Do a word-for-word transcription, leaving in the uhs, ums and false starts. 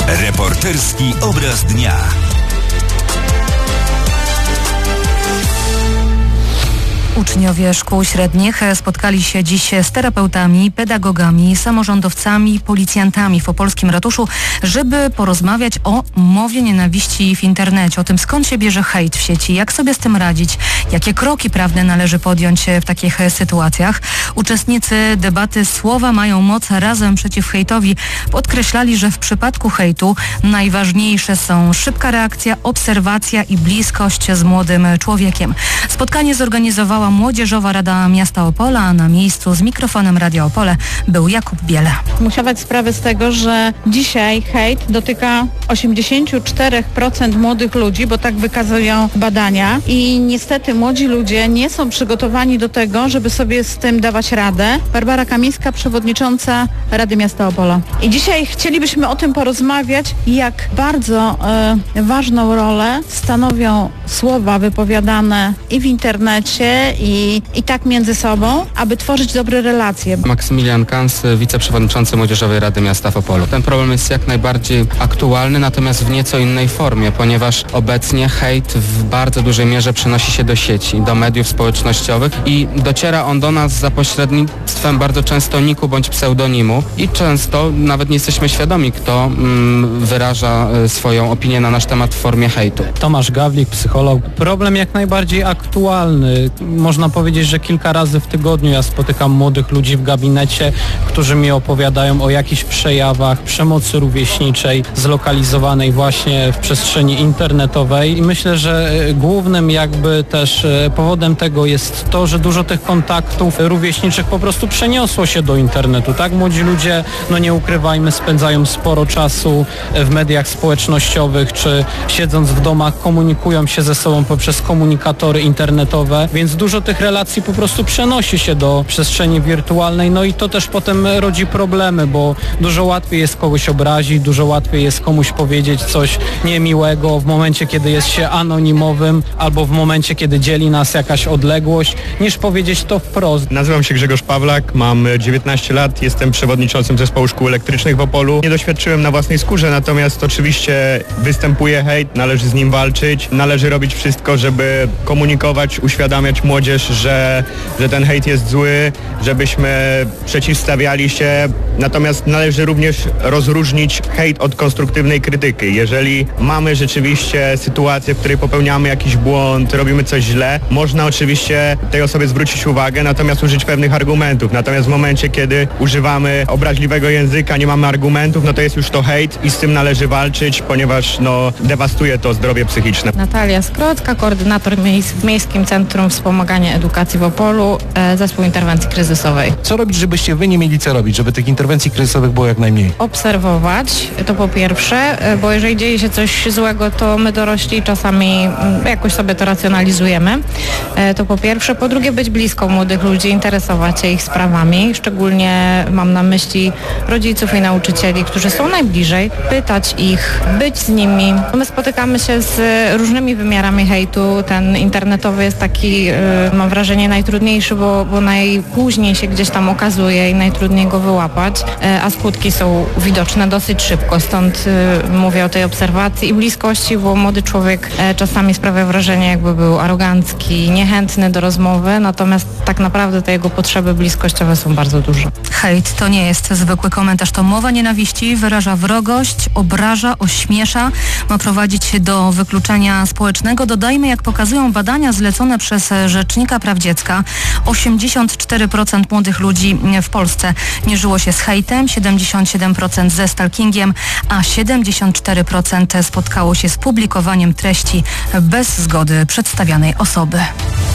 Reporterski obraz dnia. Uczniowie szkół średnich spotkali się dziś z terapeutami, pedagogami, samorządowcami, policjantami w opolskim ratuszu, żeby porozmawiać o mowie nienawiści w internecie, o tym, skąd się bierze hejt w sieci, jak sobie z tym radzić, jakie kroki prawne należy podjąć w takich sytuacjach. Uczestnicy debaty Słowa mają moc, razem przeciw hejtowi podkreślali, że w przypadku hejtu najważniejsze są szybka reakcja, obserwacja i bliskość z młodym człowiekiem. Spotkanie zorganizowała Młodzieżowa Rada Miasta Opola, a na miejscu z mikrofonem Radia Opole był Jakub Biela. Muszę zdawać sprawę z tego, że dzisiaj hejt dotyka osiemdziesiąt cztery procent młodych ludzi, bo tak wykazują badania i niestety młodzi ludzie nie są przygotowani do tego, żeby sobie z tym dawać radę. Barbara Kamińska, przewodnicząca Rady Miasta Opola. I dzisiaj chcielibyśmy o tym porozmawiać, jak bardzo e, ważną rolę stanowią słowa wypowiadane i w internecie, I, i tak między sobą, aby tworzyć dobre relacje. Maksymilian Kans, wiceprzewodniczący Młodzieżowej Rady Miasta w Opolu. Ten problem jest jak najbardziej aktualny, natomiast w nieco innej formie, ponieważ obecnie hejt w bardzo dużej mierze przenosi się do sieci, do mediów społecznościowych i dociera on do nas za pośrednictwem bardzo często niku bądź pseudonimu i często nawet nie jesteśmy świadomi, kto mm, wyraża swoją opinię na nasz temat w formie hejtu. Tomasz Gawlik, psycholog. Problem jak najbardziej aktualny. Można powiedzieć, że kilka razy w tygodniu ja spotykam młodych ludzi w gabinecie, którzy mi opowiadają o jakichś przejawach przemocy rówieśniczej zlokalizowanej właśnie w przestrzeni internetowej i myślę, że głównym jakby też powodem tego jest to, że dużo tych kontaktów rówieśniczych po prostu przeniosło się do internetu, tak? Młodzi ludzie, no nie ukrywajmy, spędzają sporo czasu w mediach społecznościowych, czy siedząc w domach komunikują się ze sobą poprzez komunikatory internetowe, więc dużo tych relacji po prostu przenosi się do przestrzeni wirtualnej, no i to też potem rodzi problemy, bo dużo łatwiej jest kogoś obrazić, dużo łatwiej jest komuś powiedzieć coś niemiłego w momencie, kiedy jest się anonimowym albo w momencie, kiedy dzieli nas jakaś odległość, niż powiedzieć to wprost. Nazywam się Grzegorz Pawlak, mam dziewiętnaście lat, jestem przewodniczącym zespołu szkół elektrycznych w Opolu. Nie doświadczyłem na własnej skórze, natomiast oczywiście występuje hejt, należy z nim walczyć, należy robić wszystko, żeby komunikować, uświadamiać młodzież, że, że ten hejt jest zły, żebyśmy przeciwstawiali się. Natomiast należy również rozróżnić hejt od konstruktywnej krytyki. Jeżeli mamy rzeczywiście sytuację, w której popełniamy jakiś błąd, robimy coś źle, można oczywiście tej osobie zwrócić uwagę, natomiast użyć pewnych argumentów. Natomiast w momencie, kiedy używamy obraźliwego języka, nie mamy argumentów, no to jest już to hejt i z tym należy walczyć, ponieważ no, dewastuje to zdrowie psychiczne. Natalia Skrotka, koordynator miejsc w Miejskim Centrum Wspomagania Edukacji w Opolu, e, Zespół Interwencji Kryzysowej. Co robić, żebyście wy nie mieli co robić, żeby tych interwencji kryzysowych było jak najmniej? Obserwować, to po pierwsze, bo jeżeli dzieje się coś złego, to my dorośli czasami jakoś sobie to racjonalizujemy. To po pierwsze. Po drugie, być blisko młodych ludzi, interesować się ich sprawami. Szczególnie mam na myśli rodziców i nauczycieli, którzy są najbliżej, pytać ich, być z nimi. My spotykamy się z różnymi wymiarami hejtu. Ten internetowy jest taki, mam wrażenie, najtrudniejszy, bo, bo najpóźniej się gdzieś tam okazuje i najtrudniej go wyłapać, a skutki są widoczne dosyć szybko. Stąd mówię o tej obserwacji i bliskości, bo młody człowiek czasami sprawia wrażenie, jakby był arogancki, niechętny do rozmowy, natomiast tak naprawdę te jego potrzeby bliskościowe są bardzo duże. Hejt to nie jest zwykły komentarz, to mowa nienawiści, wyraża wrogość, obraża, ośmiesza, ma prowadzić do wykluczenia społecznego. Dodajmy, jak pokazują badania zlecone przez Rzecznika Praw Dziecka, osiemdziesiąt cztery procent młodych ludzi w Polsce mierzyło się z hejtem, siedemdziesiąt siedem procent ze stalkingiem, a siedemdziesiąt cztery procent spotkało się z publikowaniem treści bez zgody przedstawianej osoby.